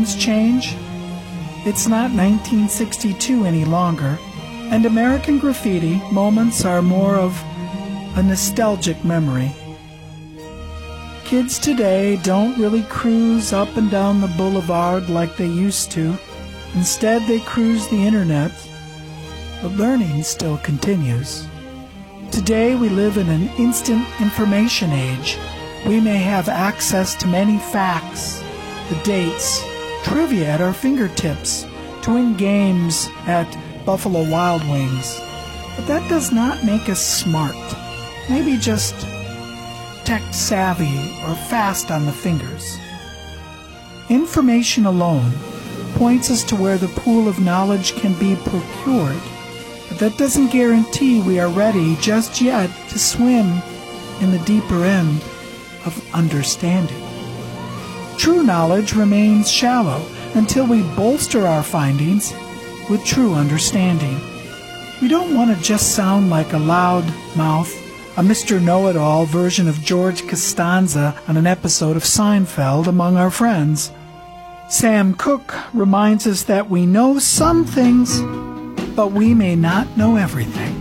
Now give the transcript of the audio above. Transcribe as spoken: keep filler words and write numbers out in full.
change? It's not nineteen sixty-two any longer, and American Graffiti moments are more of a nostalgic memory. Kids today don't really cruise up and down the boulevard like they used to. Instead, they cruise the internet, but learning still continues. Today, we live in an instant information age. We may have access to many facts, the dates, trivia at our fingertips, to win games at Buffalo Wild Wings. But that does not make us smart. Maybe just tech-savvy or fast on the fingers. Information alone points us to where the pool of knowledge can be procured, but that doesn't guarantee we are ready just yet to swim in the deeper end of understanding. True knowledge remains shallow until we bolster our findings with true understanding. We don't want to just sound like a loud mouth, a Mister Know-It-All version of George Costanza on an episode of Seinfeld among our friends. Sam Cooke reminds us that we know some things, but we may not know everything.